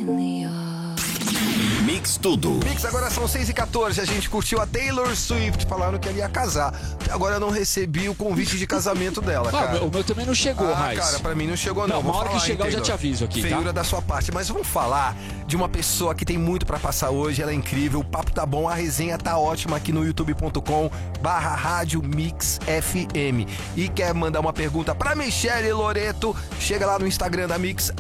Mix Tudo. Mix, agora são 6h14. A gente curtiu a Taylor Swift, falaram que ela ia casar. Agora eu não recebi o convite de casamento dela, cara. O meu também não chegou, Raiz. Cara, pra mim não chegou não. Uma hora que chegar eu já te aviso aqui, Feiura tá? da sua parte. Mas vamos falar de uma pessoa que tem muito pra passar hoje. Ela é incrível, o papo tá bom, a resenha tá ótima aqui no youtube.com/Rádio Mix FM. E quer mandar uma pergunta pra Michele Loreto? Chega lá no Instagram da Mix,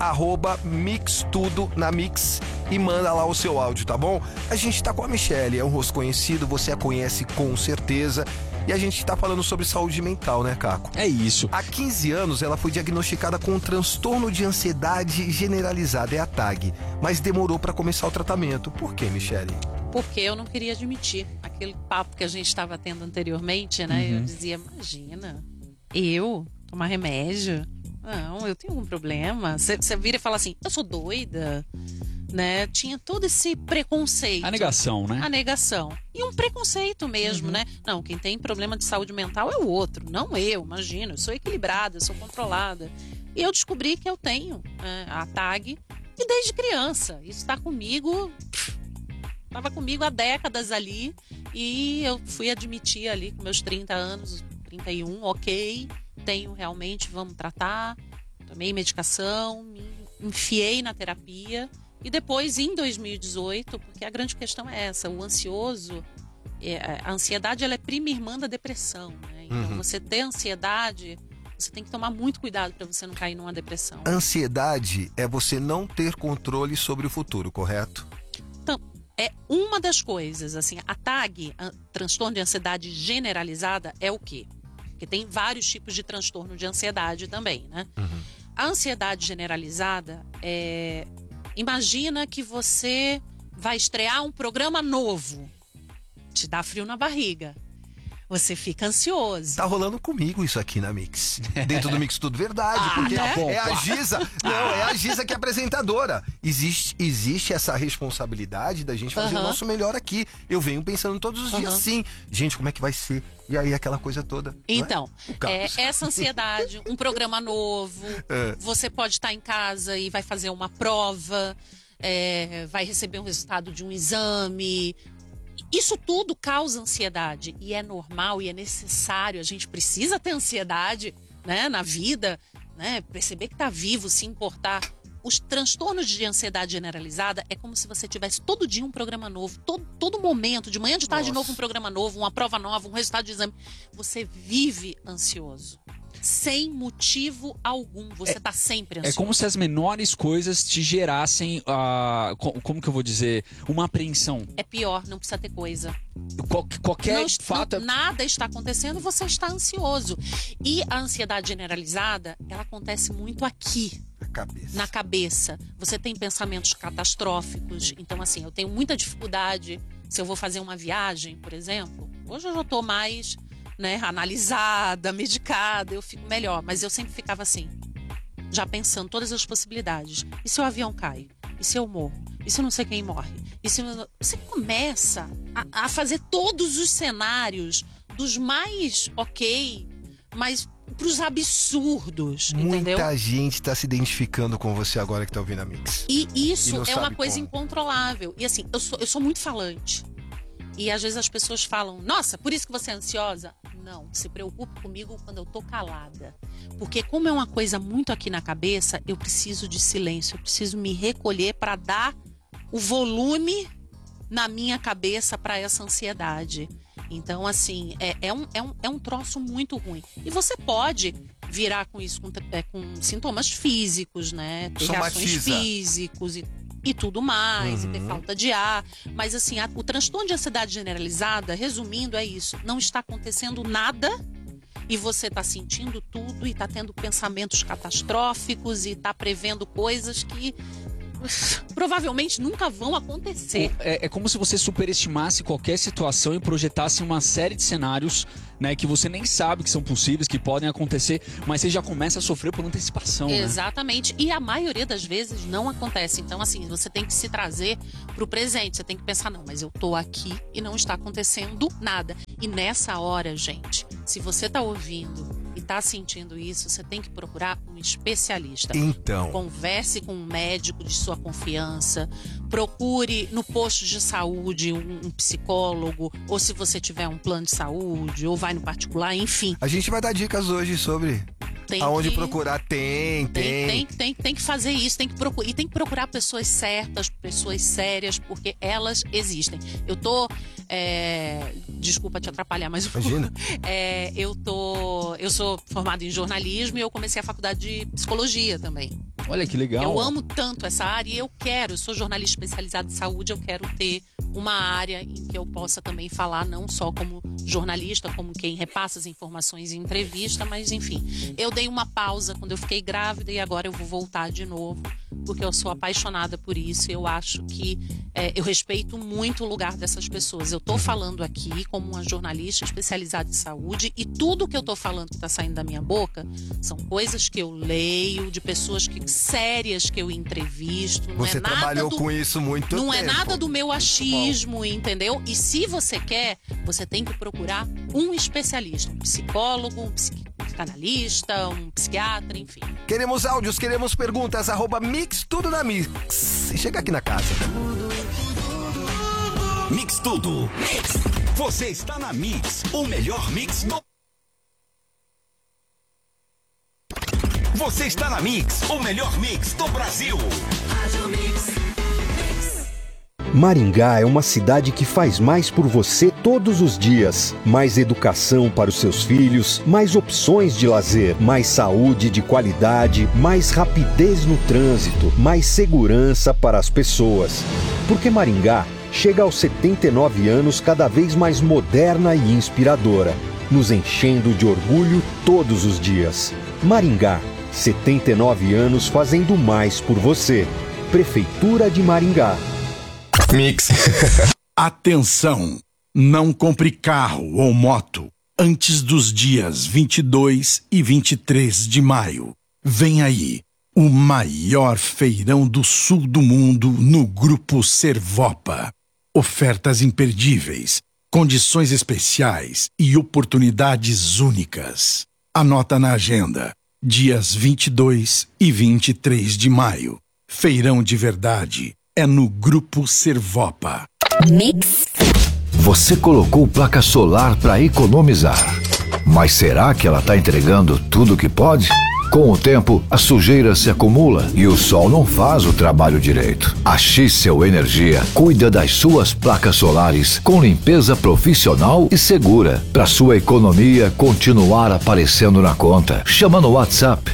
@MixTudo na Mix, e manda lá o seu áudio, tá bom? A gente tá com a Michele, é um rosto conhecido, você a conhece com certeza. E a gente tá falando sobre saúde mental, né, Caco? É isso. Há 15 anos, ela foi diagnosticada com um transtorno de ansiedade generalizada, é a TAG. Mas demorou pra começar o tratamento. Por quê, Michele? Porque eu não queria admitir aquele papo que a gente estava tendo anteriormente, né? Eu dizia, imagina, eu tomar remédio? Não, eu tenho algum problema. Você vira e fala assim, eu sou doida, né? Tinha todo esse preconceito. A negação, né? A negação. E um preconceito mesmo, né? Não, quem tem problema de saúde mental é o outro, não eu, imagina. Eu sou equilibrada, eu sou controlada. E eu descobri que eu tenho a TAG, e desde criança. Isso está comigo... Estava comigo há décadas ali, e eu fui admitir ali com meus 30 anos, 31, ok, tenho realmente, vamos tratar. Tomei medicação, me enfiei na terapia, e depois em 2018, porque a grande questão é essa, o ansioso, a ansiedade ela é prima irmã da depressão, né? Então você ter ansiedade, você tem que tomar muito cuidado para você não cair numa depressão. Ansiedade é você não ter controle sobre o futuro, correto? Então, é uma das coisas, assim, a TAG, transtorno de ansiedade generalizada, é o quê? Porque tem vários tipos de transtorno de ansiedade também, né? A ansiedade generalizada é... Imagina que você vai estrear um programa novo, te dá frio na barriga, você fica ansioso. Tá rolando comigo isso aqui na Mix. Dentro do Mix Tudo, verdade. Porque né? é a Giza. Não, é a Giza que é apresentadora. Existe essa responsabilidade da gente fazer o nosso melhor aqui. Eu venho pensando todos os dias assim. Gente, como é que vai ser? E aí aquela coisa toda. Então, essa ansiedade, um programa novo, você pode estar em casa e vai fazer uma prova, vai receber um resultado de um exame. Isso tudo causa ansiedade e é normal e é necessário. A gente precisa ter ansiedade, né, na vida, né, perceber que está vivo, se importar. Os transtornos de ansiedade generalizada é como se você tivesse todo dia um programa novo, todo momento, de manhã, de tarde, de novo um programa novo, uma prova nova, um resultado de exame. Você vive ansioso. Sem motivo algum, você está sempre ansioso. É como se as menores coisas te gerassem, como que eu vou dizer, uma apreensão. É pior, não precisa ter coisa. Qualquer fato... Nada está acontecendo, você está ansioso. E a ansiedade generalizada, ela acontece muito aqui. Na cabeça. Você tem pensamentos catastróficos. Então, assim, eu tenho muita dificuldade se eu vou fazer uma viagem, por exemplo. Hoje eu já estou mais... né, analisada, medicada, eu fico melhor. Mas eu sempre ficava assim, já pensando todas as possibilidades. E se o avião cai? E se eu morro? E se não sei quem morre? E se... Você começa a fazer todos os cenários dos mais ok, mas pros absurdos, entendeu? Muita gente tá se identificando com você agora que tá ouvindo a Mix. E isso E é uma coisa como. Incontrolável. E assim, eu sou muito falante. E às vezes as pessoas falam, nossa, por isso que você é ansiosa? Não, se preocupe comigo quando eu tô calada. Porque como é uma coisa muito aqui na cabeça, eu preciso de silêncio, eu preciso me recolher para dar o volume na minha cabeça para essa ansiedade. Então, assim, é um troço muito ruim. E você pode virar com isso com sintomas físicos, né? Ter reações físicos e tudo mais, e ter falta de ar. Mas assim, o transtorno de ansiedade generalizada, resumindo, é isso. Não está acontecendo nada e você está sentindo tudo e está tendo pensamentos catastróficos e está prevendo coisas que provavelmente nunca vão acontecer. É como se você superestimasse qualquer situação e projetasse uma série de cenários, né, que você nem sabe que são possíveis, que podem acontecer, mas você já começa a sofrer por antecipação. Exatamente. Né? E a maioria das vezes não acontece. Então, assim, você tem que se trazer pro presente. Você tem que pensar, não, mas eu tô aqui e não está acontecendo nada. E nessa hora, gente, se você tá ouvindo e tá sentindo isso, você tem que procurar um especialista. Então. Converse com um médico de sua confiança, procure no posto de saúde um psicólogo, ou se você tiver um plano de saúde, ou vai no particular, enfim. A gente vai dar dicas hoje sobre aonde procurar. Tem que fazer isso, tem que procurar. E tem que procurar pessoas certas, pessoas sérias, porque elas existem. Eu tô. Desculpa te atrapalhar, mas imagina. Eu sou formada em jornalismo e eu comecei a faculdade de psicologia também. Olha que legal. Eu amo tanto essa área e eu sou jornalista especializado em saúde, eu quero ter uma área em que eu possa também falar, não só como jornalista, como quem repassa as informações em entrevista, mas enfim. Eu dei uma pausa quando eu fiquei grávida e agora eu vou voltar de novo, porque eu sou apaixonada por isso. Eu acho que eu respeito muito o lugar dessas pessoas. Eu tô falando aqui como uma jornalista especializada em saúde e tudo que eu tô falando que tá saindo da minha boca são coisas que eu leio, de pessoas sérias que eu entrevisto. Você trabalhou com isso muito tempo. Não é nada do meu achismo, entendeu? E se você quer, você tem que procurar um especialista, um psicólogo, um psicanalista, um psiquiatra, enfim. Queremos áudios, queremos perguntas, @Mix Tudo na Mix. E chega aqui na casa. Mix Tudo. Você está na Mix, o melhor mix do... Você está na Mix, o melhor mix do Brasil. Maringá é uma cidade que faz mais por você todos os dias. Mais educação para os seus filhos, mais opções de lazer, mais saúde de qualidade, mais rapidez no trânsito, mais segurança para as pessoas. Porque Maringá chega aos 79 anos cada vez mais moderna e inspiradora, nos enchendo de orgulho todos os dias. Maringá, 79 anos fazendo mais por você. Prefeitura de Maringá. Mix. Atenção! Não compre carro ou moto antes dos dias 22 e 23 de maio. Vem aí o maior feirão do sul do mundo no Grupo Servopa. Ofertas imperdíveis, condições especiais e oportunidades únicas. Anota na agenda. Dias 22 e 23 de maio. Feirão de verdade é no Grupo Servopa. Mix. Você colocou placa solar para economizar. Mas será que ela está entregando tudo que pode? Com o tempo, a sujeira se acumula e o sol não faz o trabalho direito. A Xcel Energia cuida das suas placas solares com limpeza profissional e segura, para sua economia continuar aparecendo na conta. Chama no WhatsApp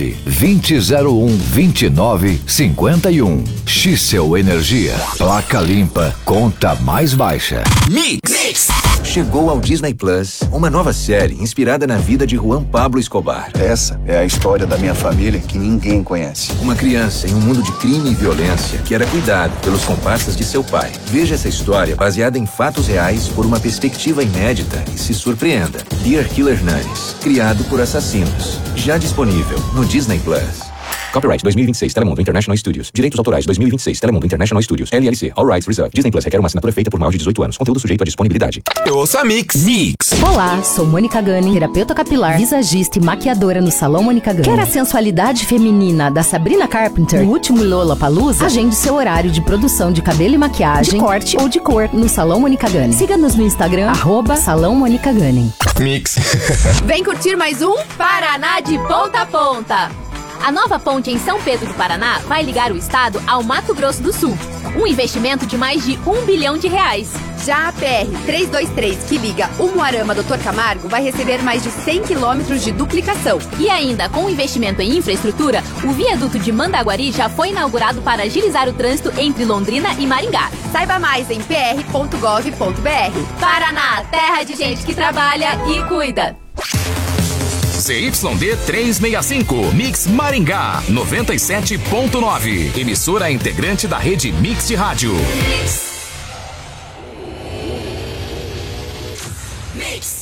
920012951. Xcel Energia, placa limpa, conta mais baixa. Mix. Chegou ao Disney Plus uma nova série inspirada na vida de Juan Pablo Escobar. Essa é a história da minha família que ninguém conhece. Uma criança em um mundo de crime e violência que era cuidado pelos comparsas de seu pai. Veja essa história baseada em fatos reais por uma perspectiva inédita e se surpreenda. Dear Killer Nannies, criado por assassinos. Já disponível no Disney Plus. Copyright 2026 Telemundo International Studios. Direitos autorais 2026 Telemundo International Studios. LLC. All rights reserved. Disney Plus requer uma assinatura feita por maior de 18 anos. Conteúdo sujeito à disponibilidade. Eu ouço a Mix. Olá, sou Mônica Gunning, terapeuta capilar, visagista e maquiadora no Salão Mônica Gunning. Quer a sensualidade feminina da Sabrina Carpenter no último Lollapalooza? Agende seu horário de produção de cabelo e maquiagem, de corte ou de cor no Salão Mônica Gunning. Siga-nos no Instagram, @Salão Mônica Gunning. Mix. Vem curtir mais um Paraná de Ponta a Ponta. A nova ponte em São Pedro do Paraná vai ligar o estado ao Mato Grosso do Sul. Um investimento de mais de R$1 bilhão. Já a PR-323, que liga Umuarama Dr. Camargo, vai receber mais de 100 quilômetros de duplicação. E ainda, com o investimento em infraestrutura, o viaduto de Mandaguari já foi inaugurado para agilizar o trânsito entre Londrina e Maringá. Saiba mais em pr.gov.br. Paraná, terra de gente que trabalha e cuida. ZYD 365, Mix Maringá, 97.9. Emissora integrante da rede Mix de Rádio. Mix.